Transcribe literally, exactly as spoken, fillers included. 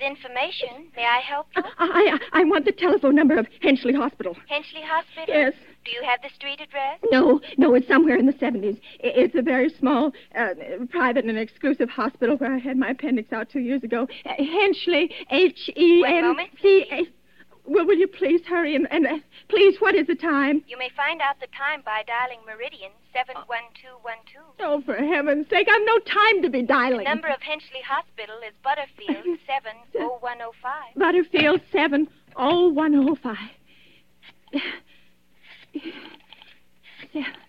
information. May I help you? I, I I want the telephone number of Henchley Hospital. Henchley Hospital? Yes. Do you have the street address? No, no, it's somewhere in the seventies. It's a very small, uh, private and exclusive hospital where I had my appendix out two years ago. Uh, Henchley, H E N C A... Well, will you please hurry and, and uh, please, what is the time? You may find out the time by dialing Meridian seven one two one two. Oh, for heaven's sake, I've no time to be dialing. The number of Henchley Hospital is Butterfield seven oh one oh five. Butterfield seven oh one oh five. Seven.